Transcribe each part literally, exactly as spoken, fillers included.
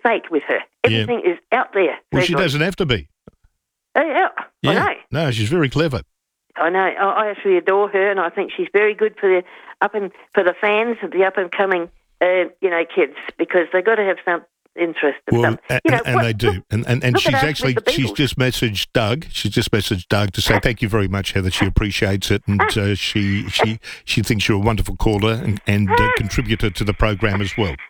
fake with her. Everything yeah. is out there. Well, she doesn't have to be. Uh, yeah, yeah. I know. No, she's very clever. I know. I, I actually adore her, and I think she's very good for the up and for the fans of the up and coming, uh, you know, kids, because they've got to have some interest. In well, some, and, you know, and what, they do, look, and and, and she's actually she's Beatles. just messaged Doug. She's just messaged Doug to say thank you very much, Heather. She appreciates it, and uh, she she she thinks you're a wonderful caller and, and uh, contributor to the program as well.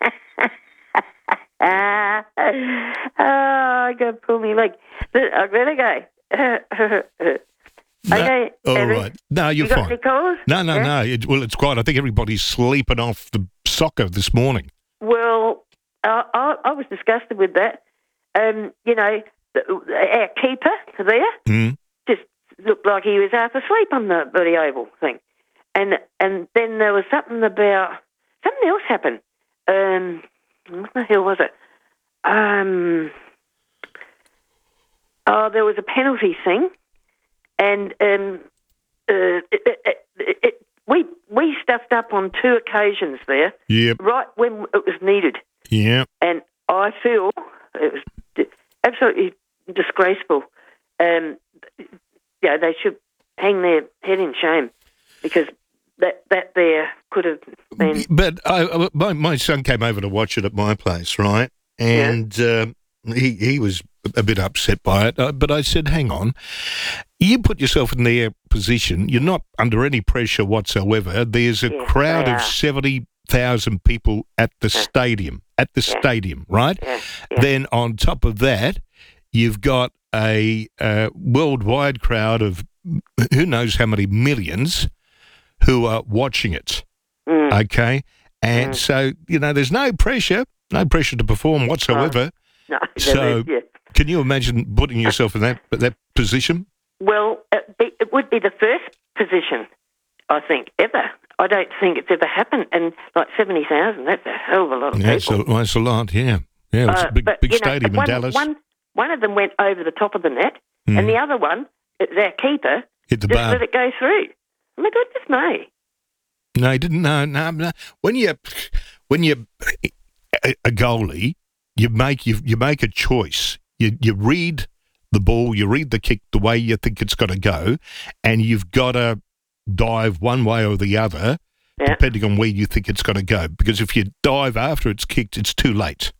Ah, oh, I got to pull me leg. I better go. No, okay, all Evan, right. No, you're you got fine. any calls? No, no, yeah? no. It, well, it's quiet. I think everybody's sleeping off the soccer this morning. Well, uh, I, I was disgusted with that. Um, you know, the, our keeper there Mm. just looked like he was half asleep on the bloody oval thing. And and then there was something about, something else happened. Um, what the hell was it? Um, oh, there was a penalty thing. And um, uh, it, it, it, it, we we stuffed up on two occasions there, Yep. right when it was needed. Yeah. And I feel it was d- absolutely disgraceful. Um, yeah, they should hang their head in shame, because that that there could have been. But I, my my son came over to watch it at my place, right? And yeah. uh, he he was a bit upset by it. Uh, but I said, hang on. You put yourself in their position. You're not under any pressure whatsoever. There's a yes, crowd of seventy thousand people at the yeah. stadium, at the yeah. stadium, right? Yeah. Yeah. Then on top of that, you've got a uh, worldwide crowd of who knows how many millions who are watching it, mm. okay? And mm. so, you know, there's no pressure, no pressure to perform whatsoever. Oh. No, so is, yeah. Can you imagine putting yourself in that that position? Well, it, be, it would be the first position, I think, ever. I don't think it's ever happened. And like seventy thousand, that's a hell of a lot of yeah, people. Yeah, that's a lot, yeah. Yeah, it's uh, a big, but, big know, stadium one, in Dallas. One, one of them went over the top of the net, mm. and the other one, it's our keeper, hit the just bar. let it go through. Oh, my goodness me. No, he didn't. No, no, no. When you, when you, a, a goalie, you make you you make a choice. You you read the ball, you read the kick the way you think it's got to go, and you've got to dive one way or the other, yeah. depending on where you think it's going to go. Because if you dive after it's kicked, it's too late.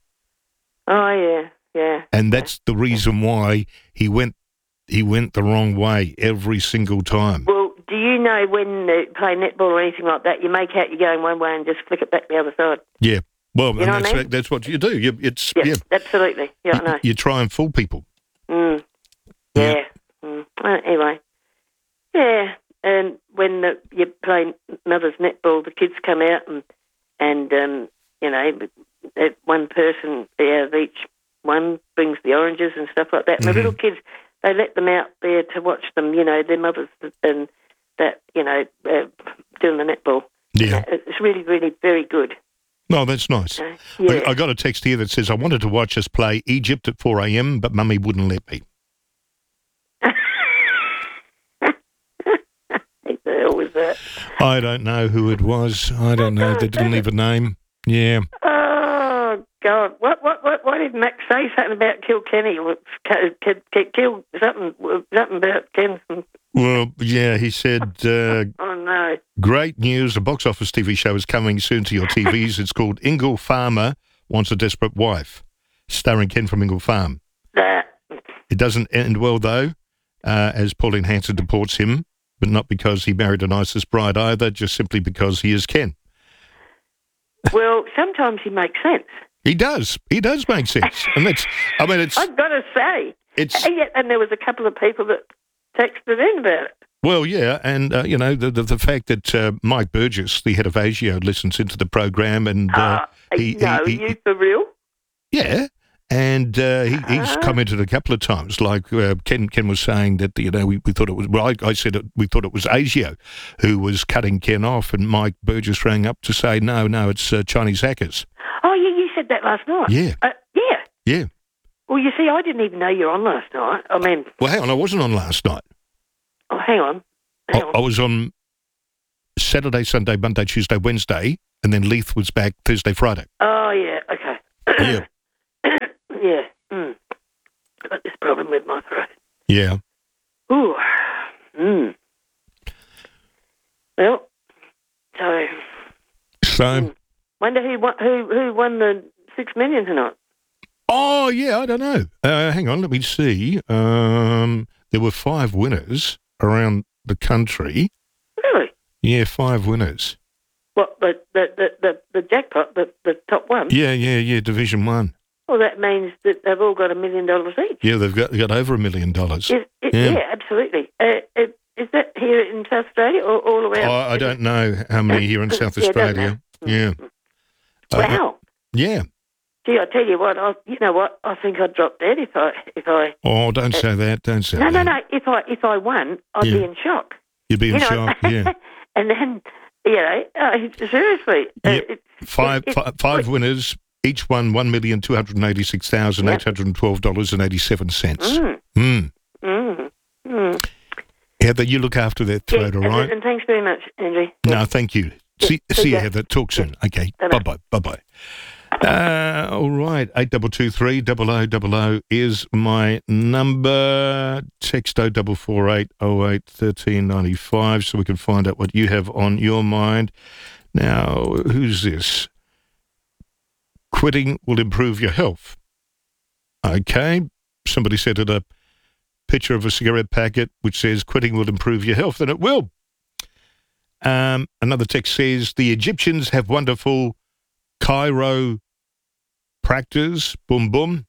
Oh yeah, yeah. And that's the reason why he went he went the wrong way every single time. Well, do you know when they play netball or anything like that, you make out you're going one way and just flick it back the other side? Yeah. Well, you and know that's what I mean? that's what you do. You, it's yes, yeah, absolutely. Yeah, you, I know. You try and fool people. Mm. Yeah. yeah. Mm. Uh, anyway, yeah. And when the, you play mother's netball, the kids come out and and um, you know, one person out of each one brings the oranges and stuff like that. And mm-hmm. the little kids, they let them out there to watch them. You know, their mothers and that you know uh, doing the netball. Yeah, uh, it's really, really very good. No, that's nice. Uh, yeah. I, I got a text here that says, I wanted to watch us play Egypt at four a.m, but Mummy wouldn't let me. Who the hell was that? I don't know who it was. I don't know. They didn't leave a name. Yeah. Oh, God. What What? What? Why did Max say something about Kilkenny? Kill something, something about Ken. Well, yeah, he said, uh, oh, no. Great news. A box office T V show is coming soon to your T Vs. It's called Ingle Farmer Wants a Desperate Wife, starring Ken from Ingle Farm. That. It doesn't end well, though, uh, as Pauline Hanson deports him, but not because he married an ISIS bride either, just simply because he is Ken. Well, sometimes he makes sense. He does. He does make sense. And that's, I mean, it's... I've got to say. It's, and, yet, and there was a couple of people that texted in about it. Well, yeah, and, uh, you know, the, the the fact that uh, Mike Burgess, the head of ASIO, listens into the program and... Uh, uh, he, no, he, he, you for real? Yeah, and uh, he, he's uh, commented a couple of times, like uh, Ken Ken was saying that, you know, we, we thought it was... Well, I, I said it, we thought it was ASIO who was cutting Ken off, and Mike Burgess rang up to say, no, no, it's uh, Chinese hackers. Oh, yeah, you said that last night. Yeah. Uh, yeah. Yeah. Well, you see, I didn't even know you were on last night. I mean... Well, hang on, I wasn't on last night. Oh, hang on. Hang I, on. I was on Saturday, Sunday, Monday, Tuesday, Wednesday, and then Leith was back Thursday, Friday. Oh, yeah, okay. Yeah. yeah. Mm. I've got this problem with my throat. Yeah. Ooh. Mm. Well, so... So... Mm. Wonder who won, who, who won the six million tonight? Oh, yeah, I don't know. Uh, hang on, let me see. Um, there were five winners around the country. Really? Yeah, five winners. What, the the, the, the, the jackpot, the, the top one? Yeah, yeah, yeah, Division One. Well, that means that they've all got a million dollars each. Yeah, they've got got over a million dollars. Is, is, Yeah. yeah, absolutely. Uh, it, is that here in South Australia or all around? Oh, I don't know how many here in South Yeah, don't Australia. Yeah. Wow. Uh, yeah. Gee, I tell you what, I, you know what? I think I'd drop dead if I if I. Oh, don't say that. Don't say No, that. no, no. If I if I won, I'd Yeah. be in shock. You'd be in You know? shock. Yeah. And then, you know, uh, seriously, uh, Yep. it's, Five, it, fi- five winners, each won one million two hundred eighty-six thousand eight hundred twelve dollars and eighty-seven cents. Mm, Mm. mm, mm. Heather, you look after that throat, yeah, all and, right? and thanks very much, Andrew. No, thank you. See, Yeah, see you, yeah. Heather. Talk soon. Okay. Bye-bye. Bye-bye. Bye-bye. Uh, all right. eight two two three, double oh double oh is my number. Text oh four four eight oh eight thirteen ninety-five so we can find out what you have on your mind. Now, who's this? Quitting will improve your health. Okay. Somebody sent it a picture of a cigarette packet which says quitting will improve your health, and it will. Um, another text says the Egyptians have wonderful chiro practice. Boom, boom.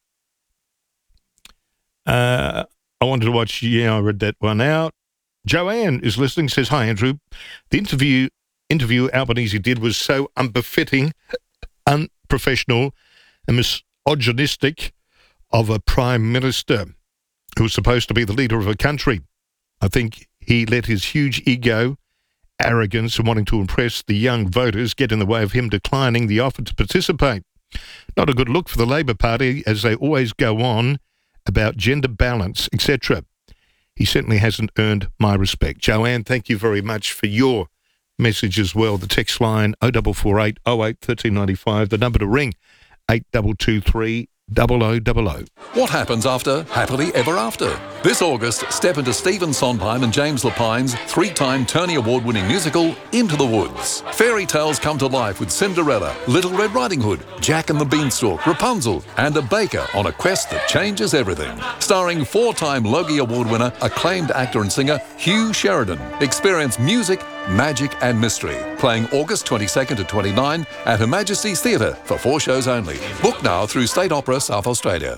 Uh, I wanted to watch. Yeah, I read that one out. Joanne is listening. Says, "Hi, Andrew. The interview interview Albanese did was so unbefitting, unprofessional, and misogynistic of a prime minister who was supposed to be the leader of a country. I think he let his huge ego, arrogance, and wanting to impress the young voters get in the way of him declining the offer to participate. Not a good look for the Labor Party, as they always go on about gender balance, et cetera. He certainly hasn't earned my respect." Joanne, thank you very much for your message as well. The text line oh four four eight oh eight thirteen ninety-five. The number to ring eight two two three double oh double oh. What happens after Happily Ever After? This August, step into Stephen Sondheim and James Lapine's three-time Tony Award-winning musical, Into the Woods. Fairy tales come to life with Cinderella, Little Red Riding Hood, Jack and the Beanstalk, Rapunzel, and a baker on a quest that changes everything. Starring four-time Logie Award winner, acclaimed actor and singer Hugh Sheridan. Experience music, magic and mystery. Playing August twenty-second to twenty-ninth at Her Majesty's Theatre for four shows only. Book now through State Opera South Australia.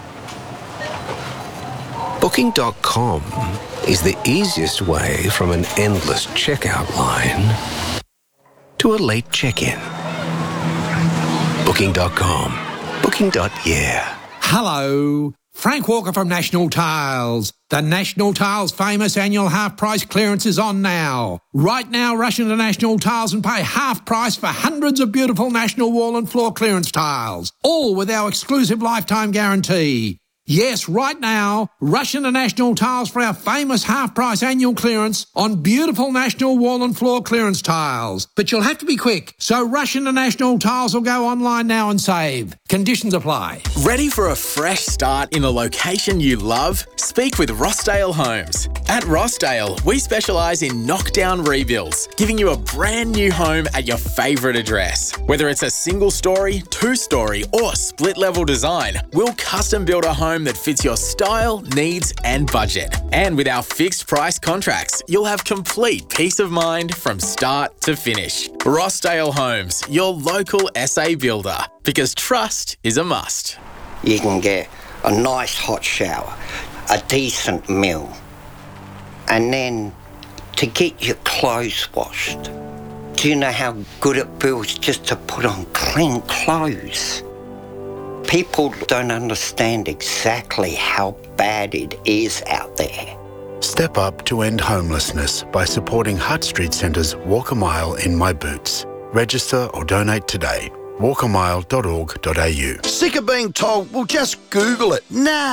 Booking dot com is the easiest way from an endless checkout line to a late check-in. Booking dot com. Booking. Yeah. Hello, Frank Walker from National Tiles. The National Tiles famous annual half-price clearance is on now. Right now, rush into National Tiles and pay half price for hundreds of beautiful National wall and floor clearance tiles, all with our exclusive lifetime guarantee. Yes, right now, rush into National Tiles for our famous half-price annual clearance on beautiful National wall and floor clearance tiles. But you'll have to be quick, so rush into National Tiles or go online now and save. Conditions apply. Ready for a fresh start in a location you love? Speak with Rossdale Homes. At Rossdale, we specialise in knockdown rebuilds, giving you a brand new home at your favourite address. Whether it's a single story, two story or split level design, we'll custom build a home that fits your style, needs and budget. And with our fixed price contracts, you'll have complete peace of mind from start to finish. Rossdale Homes, your local S A builder, because trust is a must. You can get a nice hot shower, a decent meal, and then to get your clothes washed. Do you know how good it feels just to put on clean clothes? People don't understand exactly how bad it is out there. Step up to end homelessness by supporting Hutt Street Centre's Walk a Mile in My Boots. Register or donate today. walk a mile dot org dot a u. Sick of being told, well, just Google it. Nah,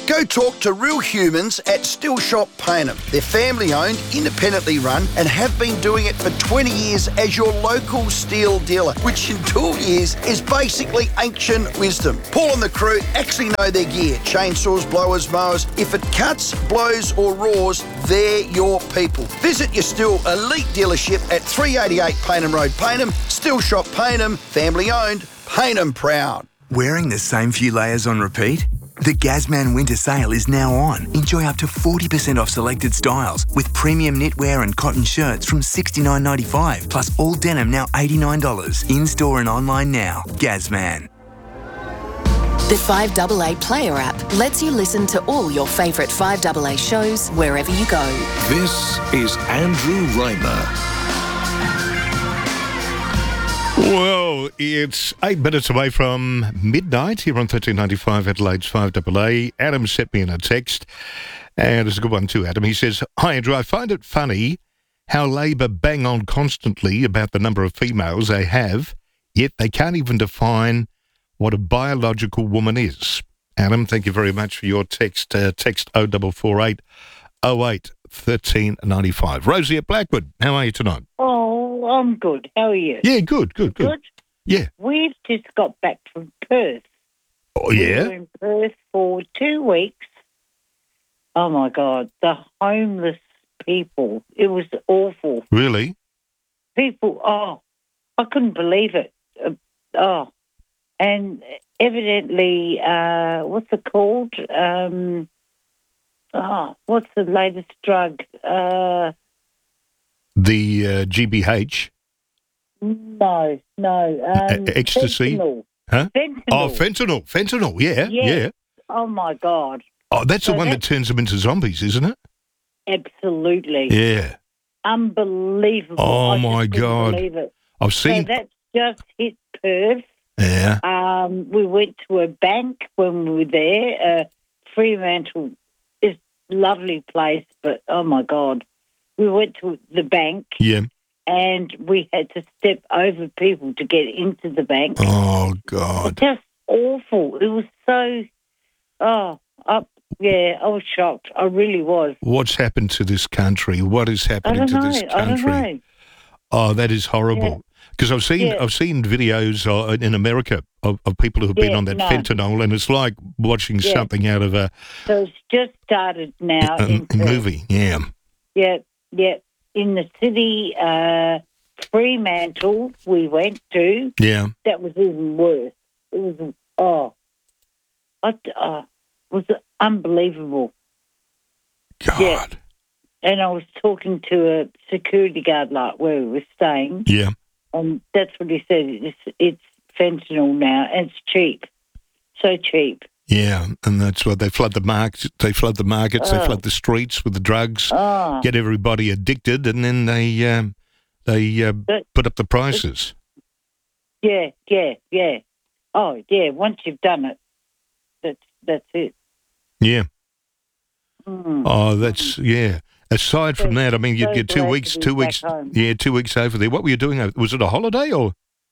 Go talk to real humans at Still Shop Payneham. They're family-owned, independently run, and have been doing it for twenty years as your local steel dealer, which in tool years is basically ancient wisdom. Paul and the crew actually know their gear. Chainsaws, blowers, mowers. If it cuts, blows or roars, they're your people. Visit your Still Elite dealership at three eighty-eight Payneham Road, Payneham. Still Shop Payneham, family-owned, Payneham proud. Wearing the same few layers on repeat? The Gazman winter sale is now on. Enjoy up to forty percent off selected styles with premium knitwear and cotton shirts from sixty-nine ninety-five, plus all denim now eighty-nine dollars. In-store and online now. Gazman. The five A A Player app lets you listen to all your favourite five A A shows wherever you go. This is Andrew Reimer. Well, it's eight minutes away from midnight here on thirteen ninety-five Adelaide's five A A. Adam sent me in a text, and it's a good one too, Adam. He says, "Hi, Andrew, I find it funny how Labor bang on constantly about the number of females they have, yet they can't even define what a biological woman is." Adam, thank you very much for your text. Uh, text oh four four eight oh eight thirteen ninety-five. Rosie at Blackwood, how are you tonight? Oh, I'm good. How are you? Yeah, good, good, good. Good? Yeah. We've just got back from Perth. Oh, yeah? We were in Perth for two weeks. Oh, my God. The homeless people. It was awful. Really? People, oh, I couldn't believe it. Uh, oh. And evidently, uh, what's it called? Um, oh, what's the latest drug? Uh, the uh, G B H? No, no. Um, uh, ecstasy? Fentanyl. Huh? Fentanyl. Oh, fentanyl. Fentanyl, yeah, Yes. yeah. Oh, my God. Oh, that's So the one that that's- turns them into zombies, isn't it? Absolutely. Yeah. Unbelievable. Oh, I just my couldn't God. believe it. I've seen... So that's just hit Perth. Yeah. Um, we went to a bank when we were there. Uh, Fremantle is a lovely place, but oh my God. We went to the bank Yeah. and we had to step over people to get into the bank. Oh, God. Just awful. It was so, oh, up, yeah, I was shocked. I really was. What's happened to this country? What is I happening don't to know. this I don't country? know. Oh, that is horrible. Because I've seen Yeah. I've seen videos uh, in America of, of people who have been Yeah, on that no. fentanyl, and it's like watching Yeah. something out of a, So it's just started now. a, in a Perth. movie. Yeah. Yeah, yeah. In the city, uh, Fremantle, we went to. Yeah. That was even worse. It was, oh, I, uh, it was unbelievable. God. Yeah. And I was talking to a security guard, like where we were staying, Yeah. and that's what he said. It's, it's fentanyl now, and it's cheap. So cheap. Yeah, and that's why they flood the markets. They flood the markets. They Oh. flood the streets with the drugs. Oh. Get everybody addicted, and then they um, they uh, But- put up the prices. Yeah, yeah, yeah. Oh, yeah, once you've done it, that's, that's it. Yeah. Mm. Oh, that's yeah. Aside from So- that, I mean, you so get two glad to weeks, be two back weeks, home. yeah, two weeks over there. What were you doing? over- Was it a holiday or?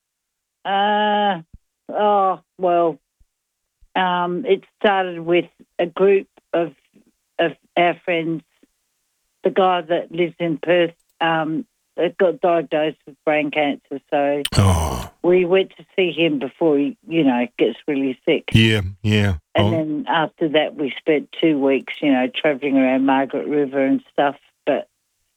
Uh, oh, well, um, it started with a group of of our friends. The guy that lives in Perth um, got diagnosed with brain cancer, so Oh, we went to see him before he, you know, gets really sick. yeah, yeah. And Oh, then after that, we spent two weeks, you know, travelling around Margaret River and stuff. But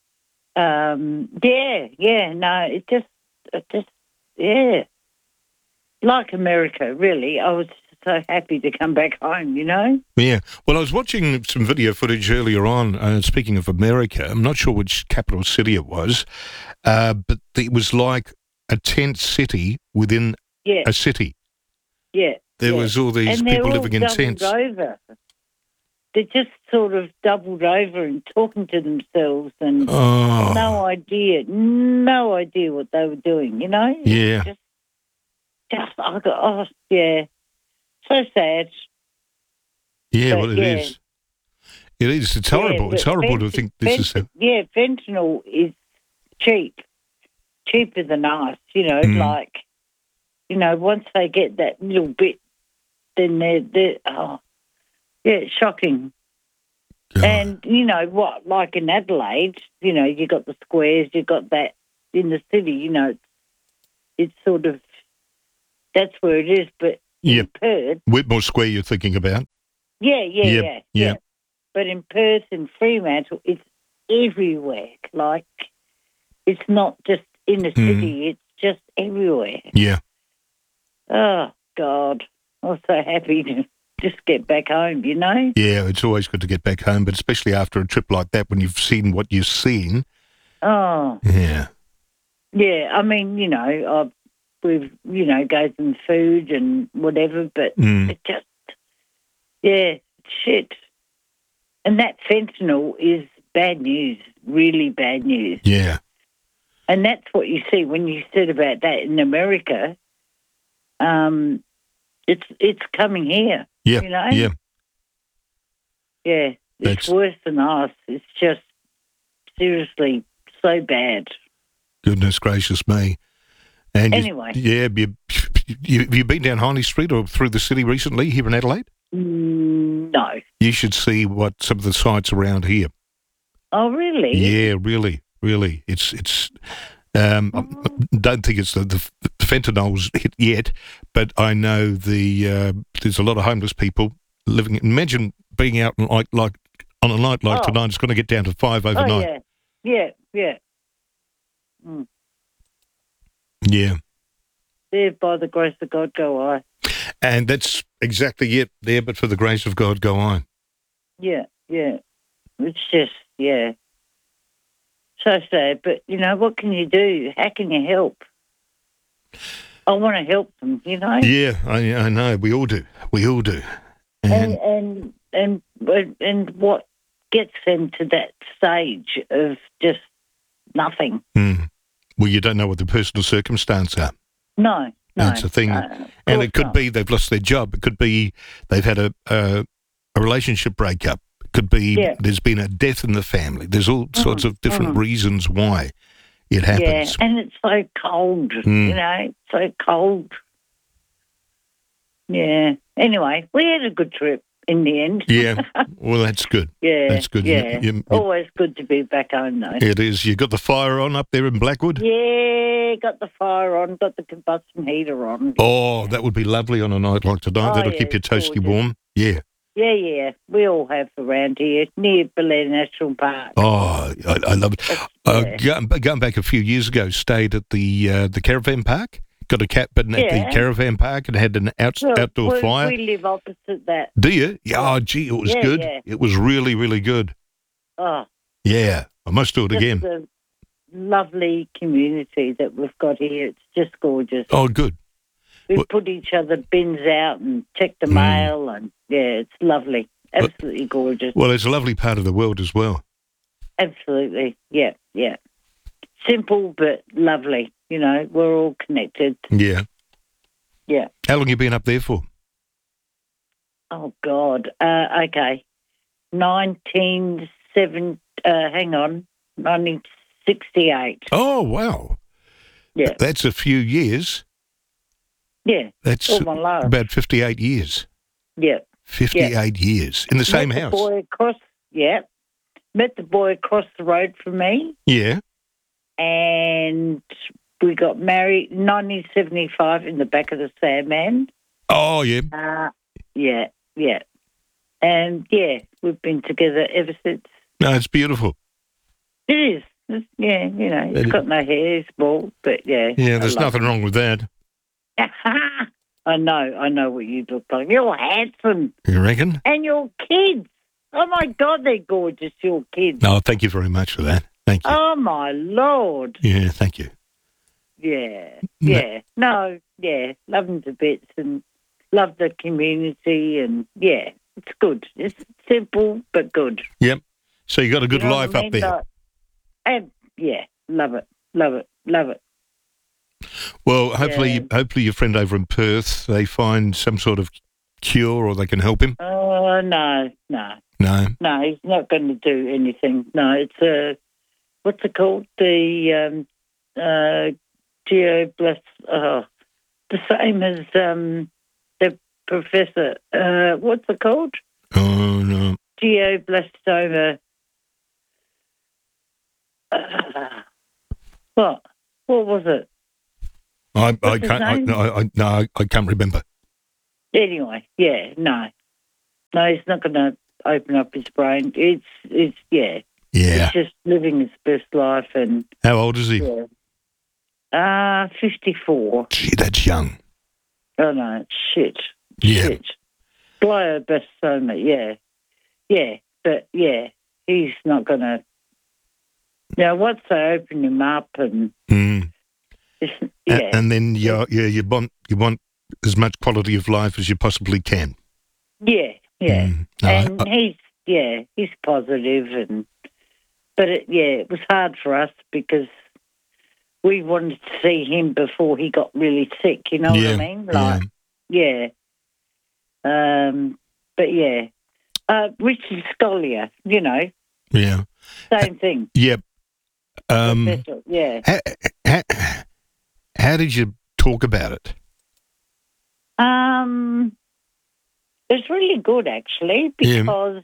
um, yeah, yeah, no, it just, it just, yeah, like America, really. I was so happy to come back home, you know. yeah. Well, I was watching some video footage earlier on. Uh, speaking of America, I'm not sure which capital city it was, uh, but it was like a tent city within Yeah, a city. yeah. There yeah. was all these and they're people all living in doubled tents. over. They just sort of doubled over and talking to themselves and Oh. no idea, no idea what they were doing, you know? Yeah. Just, just I got, oh, yeah. So sad. Yeah, But, well, it yeah. is. It is. It's horrible. Yeah, it's but horrible to fent- think this is. fent- Yeah, fentanyl is cheap. Cheaper than ice, you know, Mm. like, you know, once they get that little bit, then they're, they're oh, Yeah, it's shocking. God. And, you know, what, like in Adelaide, you know, you got the squares, you got that in the city, you know, it's, it's sort of, that's where it is. But Yeah. in Perth, Whitmore Square you're thinking about? yeah, yeah, Yep, yeah, yeah. yeah. But in Perth and Fremantle, it's everywhere. Like, it's not just in the Mm. city, it's just everywhere. Yeah. Oh, God. I was so happy to just get back home, you know? Yeah, it's always good to get back home, but especially after a trip like that when you've seen what you've seen. Oh, Yeah. yeah. I mean, you know, I've, we've, you know, gave them food and whatever, but Mm. it just, yeah, shit. And that fentanyl is bad news, really bad news. Yeah. And that's what you see when you said about that in America. Um, it's it's coming here. Yeah. You know? Yeah. Yeah. It's That's- worse than us. It's just seriously so bad. Goodness gracious me. And you- Anyway. yeah, you, you, have you been down Harley Street or through the city recently here in Adelaide? Mm, no. You should see what some of the sites around here. Oh, really? Yeah, really, really. It's it's. Um, I don't think it's the, the, the fentanyl's hit yet, but I know the uh, there's a lot of homeless people living. Imagine being out like like on a night like Oh. tonight. It's going to get down to five Oh, overnight. yeah. Yeah, yeah. Mm. Yeah, There, by the grace of God, go I. and that's exactly it there. But for the grace of God, go on. Yeah, yeah. It's just, yeah. So sad. But, you know, what can you do? How can you help? I want to help them, you know? Yeah, I, I know. We all do. We all do. And, and, and, and, and what gets them to that stage of just nothing? Mm. Well, you don't know what the personal circumstances are. No, no. That's the thing. no, of And course it could not. be they've lost their job. It could be they've had a a, a relationship breakup. It could be Yeah. there's been a death in the family. There's all sorts of different mhm. reasons why it happens. Yeah, and it's so cold, Mm. you know, it's so cold. Yeah. Anyway, we had a good trip in the end. Yeah. Well, that's good. Yeah. That's good. You- Yeah. you- you- Always good to be back home, though. It is. You got the fire on up there in Blackwood? Yeah, got the fire on, got the combustion heater on. Oh, that would be lovely on a night like tonight. Oh, That'll yeah, keep you it's toasty gorgeous. warm. Yeah. Yeah, yeah. We all have around here, near Belair National Park. Oh, I, I love it. Uh, yeah. go- going back a few years ago, stayed at the uh, the caravan park. Got a cabin at Yeah. the caravan park and had an out, Well, outdoor we, fire. We live opposite that. Do you? Yeah, oh, gee, it was Yeah, good. yeah. It was really, really good. Oh, Yeah, I must do it just again. a lovely community that we've got here. It's just gorgeous. Oh, good. We Well- put each other bins out and check the Mm. mail, and yeah, it's lovely. Absolutely gorgeous. Well, it's a lovely part of the world as well. Absolutely. Yeah, yeah. Simple but lovely. You know, we're all connected. Yeah. Yeah. How long you been up there for? Oh, God. Uh, okay. nineteen seven, uh, hang on, nineteen sixty-eight. Oh, wow. Yeah. That's a few years. Yeah. That's all my life. about fifty-eight years. Yeah. fifty-eight years in the same Met house. The boy across, yeah. Met the boy across the road from me, Yeah. and we got married in nineteen seventy-five in the back of the Sandman. Oh, yeah. Uh, yeah, yeah. And, yeah, we've been together ever since. No, it's beautiful. It is. It's, yeah, you know, he's It- got no hair, he's bald, but, yeah. Yeah, I there's love nothing wrong with that. him. I know, I know what you look like. You're handsome. You reckon? And your kids. Oh, my God, they're gorgeous, your kids. No, thank you very much for that. Thank you. Oh, my Lord. Yeah, thank you. Yeah, No. yeah. No, yeah. Love them to bits and love the community, and, yeah, it's good. It's simple but good. Yep. So you got a good You know what life I up mean? there. Like- and, yeah, love it, love it, love it. Well, hopefully, Yeah. hopefully your friend over in Perth, they find some sort of cure or they can help him. Oh, no, no. No. No, he's not going to do anything. No, it's a, what's it called? The um, uh, Geo Bless, uh, the same as um, the professor. Uh, what's it called? Oh, no. Glioblastoma. Uh, what? What was it? I, I What's his can't. I, name? no, I, no, I, I can't remember. Anyway, yeah, no. No, he's not going to open up his brain. It's, it's yeah. Yeah. He's just living his best life. And How old is he? yeah. Uh, fifty-four. Gee, that's young. Oh, no, shit. Yeah. Shit. Glioblastoma, yeah. Yeah, but, yeah, he's not going to... Now, once they open him up and... Mm. It's, A- yeah. And then you, you, you want you want as much quality of life as you possibly can. Yeah, yeah. Mm. No, and I- he's, yeah, he's positive and... But, it, yeah, it was hard for us because we wanted to see him before he got really sick, you know Yeah, what I mean? Like, yeah. Um, but, yeah. Uh, Richard Scollier, you know, Yeah. same thing. Yep. Um, Professor, yeah. how, how, how did you talk about it? Um, it was really good, actually, Yeah. because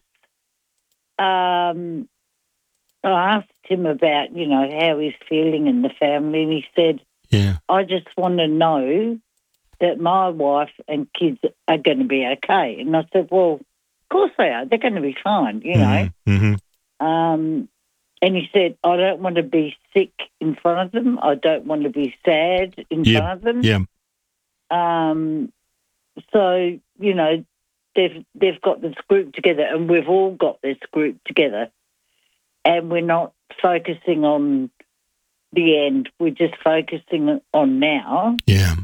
um, I asked him about, you know, how he's feeling in the family, and he said, Yeah. I just want to know that my wife and kids are going to be okay. And I said, well, of course they are. They're going to be fine, you know. Mm-hmm. Um, and he said, I don't want to be sick in front of them. I don't want to be sad in Yeah. front of them. Yeah. Um, so, you know, they've they've got this group together, and we've all got this group together, and we're not focusing on the end. We're just focusing on now. Yeah.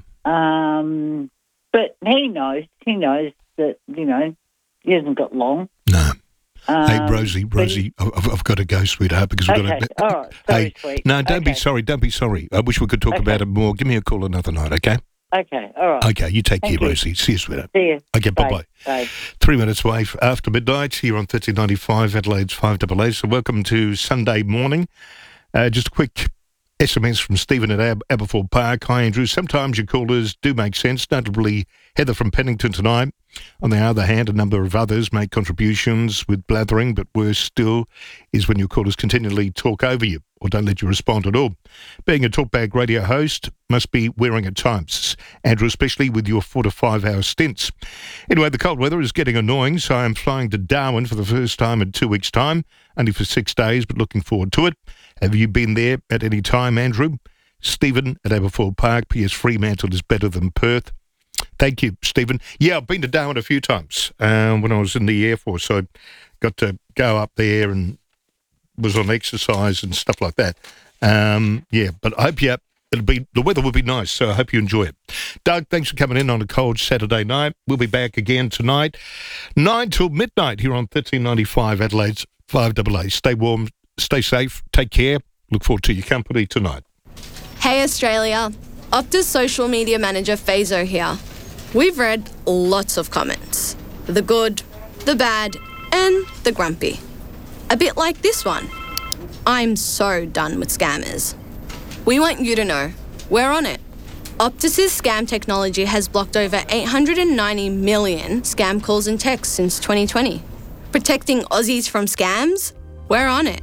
Um, but he knows. He knows that, you know, he hasn't got long. No. Um, hey, Rosie, but Rosie, I've, I've got to go, sweetheart, because we've Okay, got to... all right. Sorry, hey, sweet. No, don't be Okay. sorry. Don't be sorry. I wish we could talk Okay. about it more. Give me a call another night, okay? Okay, all right. Okay, you take Thank care, you. Rosie. See you, sweetheart. See you. Okay, bye-bye. Bye. Three minutes away f- after midnight here on thirteen ninety-five, Adelaide's five double A. So welcome to Sunday morning. Uh, just a quick S M S from Stephen at Ab- Aberfoyle Park. Hi, Andrew. Sometimes your callers do make sense, notably Heather from Pennington tonight. On the other hand, a number of others make contributions with blathering, but worse still is when your callers continually talk over you or don't let you respond at all. Being a talkback radio host must be wearing at times, Andrew, especially with your four to five hour stints. Anyway, the cold weather is getting annoying, so I'm flying to Darwin for the first time in two weeks' time, only for six days, but looking forward to it. Have you been there at any time, Andrew? Stephen at Aberfoyle Park. P S Fremantle is better than Perth. Thank you, Stephen. Yeah, I've been to Darwin a few times uh, when I was in the Air Force. So I got to go up there and was on exercise and stuff like that. Um, yeah, but I hope you, it'll be, the weather will be nice, so I hope you enjoy it. Doug, thanks for coming in on a cold Saturday night. We'll be back again tonight, nine till midnight here on thirteen ninety-five Adelaide's five double A. Stay warm, stay safe, take care. Look forward to your company tonight. Hey Australia, Optus social media manager Fazo here. We've read lots of comments. The good, the bad, and the grumpy. A bit like this one. I'm so done with scammers. We want you to know, we're on it. Optus's scam technology has blocked over eight hundred ninety million scam calls and texts since twenty twenty. Protecting Aussies from scams? We're on it.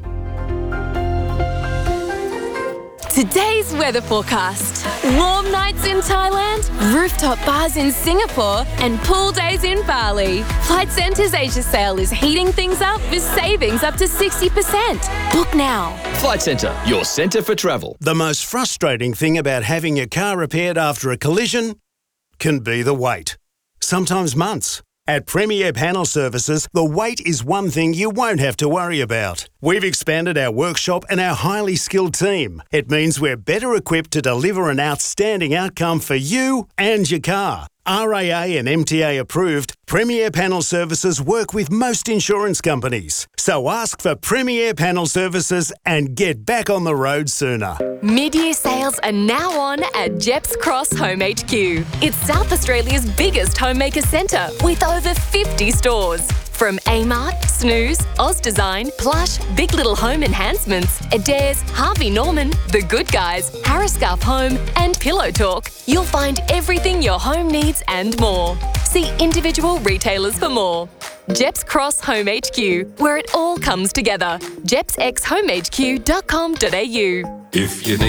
Today's weather forecast. Warm nights in Thailand, rooftop bars in Singapore, and pool days in Bali. Flight Centre's Asia sale is heating things up with savings up to sixty percent. Book now. Flight Centre, your centre for travel. The most frustrating thing about having your car repaired after a collision can be the wait. Sometimes months. At Premier Panel Services, the wait is one thing you won't have to worry about. We've expanded our workshop and our highly skilled team. It means we're better equipped to deliver an outstanding outcome for you and your car. R A A and M T A approved, Premier Panel Services work with most insurance companies. So ask for Premier Panel Services and get back on the road sooner. Mid-year sales are now on at Jeps Cross Home H Q. It's South Australia's biggest homemaker centre with over fifty stores. From Amart, Snooze, Oz Design, Plush, Big Little Home Enhancements, Adairs, Harvey Norman, The Good Guys, Harris Scarf Home, and Pillow Talk, you'll find everything your home needs and more. See individual retailers for more. Jeps Cross Home H Q, where it all comes together. jeps x home h q dot com dot a u. If you need